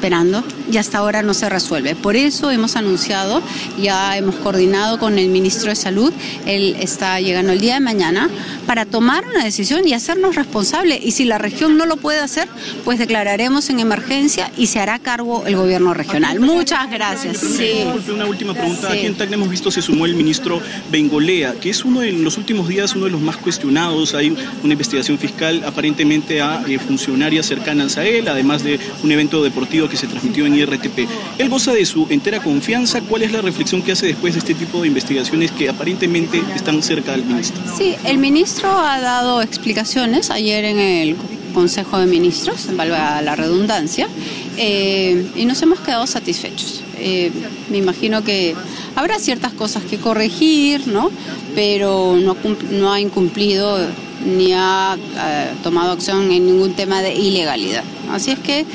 esperando y hasta ahora no se resuelve. Por eso hemos anunciado, ya hemos coordinado con el ministro de Salud, él está llegando el día de mañana para tomar una decisión y hacernos responsables. Y si la región no lo puede hacer, pues declararemos en emergencia y se hará cargo el gobierno regional. Muchas gracias. Sí. Una última pregunta. Aquí en Tacna hemos visto se sumó el ministro Bengolea, que es en los últimos días uno de los más cuestionados. Hay una investigación fiscal aparentemente a funcionarias cercanas a él, además de un evento deportivo que se transmitió en IRTP. Él goza de su entera confianza. ¿Cuál es la reflexión que hace después de este tipo de investigaciones que aparentemente están cerca del ministro? Sí, el ministro ha dado explicaciones ayer en el Consejo de Ministros, valga la redundancia, y nos hemos quedado satisfechos. Me imagino que habrá ciertas cosas que corregir, ¿no? Pero no ha incumplido ni ha tomado acción en ningún tema de ilegalidad. Así es que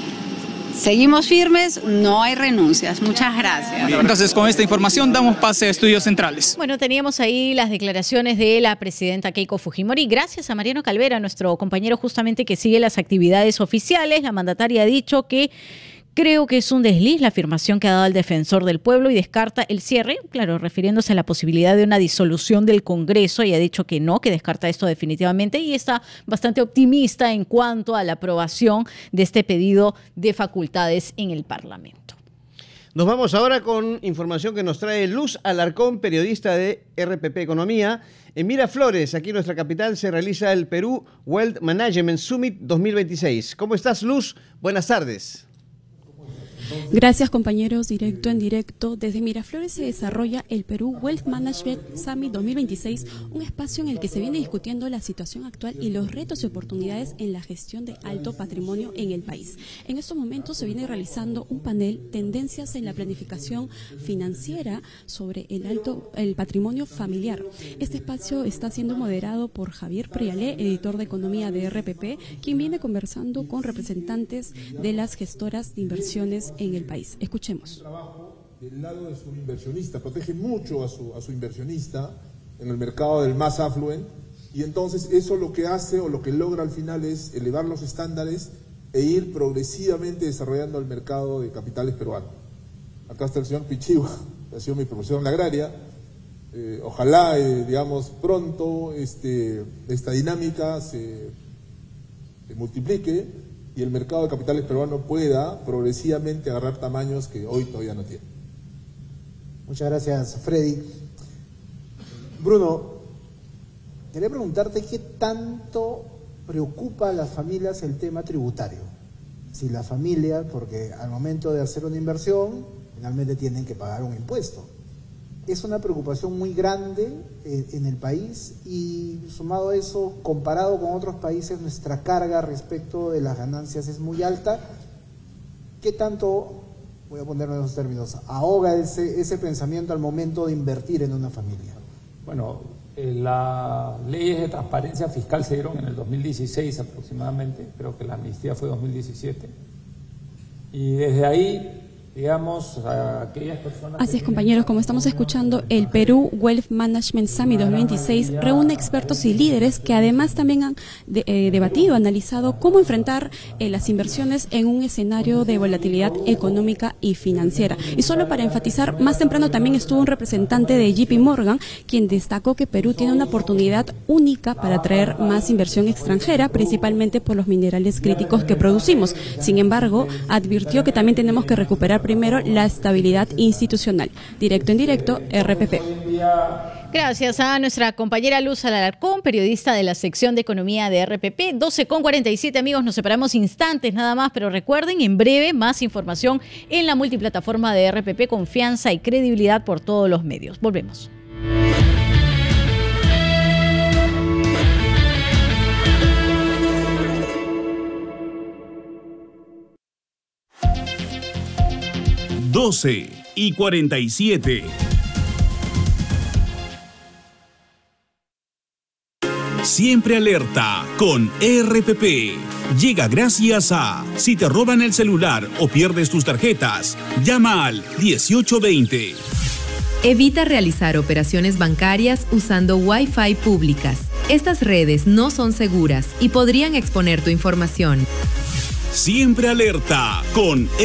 seguimos firmes, no hay renuncias. Muchas gracias. Entonces, con esta información damos pase a Estudios Centrales. Bueno, teníamos ahí las declaraciones de la presidenta Keiko Fujimori. Gracias a Mariano Calvera, nuestro compañero justamente que sigue las actividades oficiales. La mandataria ha dicho que creo que es un desliz la afirmación que ha dado el defensor del pueblo y descarta el cierre, claro, refiriéndose a la posibilidad de una disolución del Congreso, y ha dicho que no, que descarta esto definitivamente y está bastante optimista en cuanto a la aprobación de este pedido de facultades en el Parlamento. Nos vamos ahora con información que nos trae Luz Alarcón, periodista de RPP Economía. En Miraflores, aquí en nuestra capital, se realiza el Perú Wealth Management Summit 2026. ¿Cómo estás, Luz? Buenas tardes. Gracias, compañeros. Directo en directo. Desde Miraflores se desarrolla el Perú Wealth Management Summit 2026, un espacio en el que se viene discutiendo la situación actual y los retos y oportunidades en la gestión de alto patrimonio en el país. En estos momentos se viene realizando un panel Tendencias en la planificación financiera sobre el patrimonio familiar. Este espacio está siendo moderado por Javier Prialé, editor de Economía de RPP, quien viene conversando con representantes de las gestoras de inversiones en el país. Escuchemos. Trabajo del lado de su inversionista, protege mucho a su inversionista en el mercado del más affluent, y entonces eso lo que hace o lo que logra al final es elevar los estándares e ir progresivamente desarrollando el mercado de capitales peruano. Acá está el señor Pichigua, que ha sido mi profesor en la agraria. Ojalá, digamos, pronto esta dinámica se multiplique y el mercado de capitales peruano pueda progresivamente agarrar tamaños que hoy todavía no tiene. Muchas gracias, Freddy. Bruno, quería preguntarte qué tanto preocupa a las familias el tema tributario. Si la familia, porque al momento de hacer una inversión, finalmente tienen que pagar un impuesto. Es una preocupación muy grande en el país y, sumado a eso, comparado con otros países, nuestra carga respecto de las ganancias es muy alta. ¿Qué tanto, voy a ponerlo en esos términos, ahoga ese pensamiento al momento de invertir en una familia? Bueno, las leyes de transparencia fiscal se dieron en el 2016 aproximadamente, creo que la amnistía fue 2017. Y desde ahí, digamos, a aquellas personas... Así es, compañeros, como estamos escuchando, el Perú Wealth Management Summit 2026 reúne expertos y líderes que además también han debatido, analizado cómo enfrentar las inversiones en un escenario de volatilidad económica y financiera. Y solo para enfatizar, más temprano también estuvo un representante de JP Morgan, quien destacó que Perú tiene una oportunidad única para atraer más inversión extranjera, principalmente por los minerales críticos que producimos. Sin embargo, advirtió que también tenemos que recuperar primero la estabilidad institucional. Directo en directo, RPP. Gracias a nuestra compañera Luz Alarcón, periodista de la sección de Economía de RPP. 12:47, amigos, nos separamos instantes nada más, pero recuerden, en breve, más información en la multiplataforma de RPP, confianza y credibilidad por todos los medios. Volvemos. y 47. Siempre alerta con RPP. Llega gracias a: si te roban el celular o pierdes tus tarjetas, llama al 1820. Evita realizar operaciones bancarias usando Wi-Fi públicas. Estas redes no son seguras y podrían exponer tu información. Siempre alerta con